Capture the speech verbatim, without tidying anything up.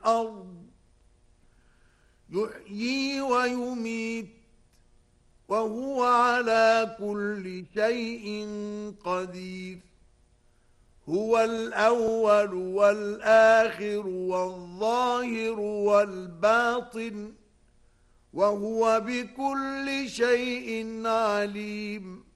الأرض يحيي ويميت وهو على كل شيء قدير هو الأول والآخر والظاهر والباطن وهو بكل شيء عليم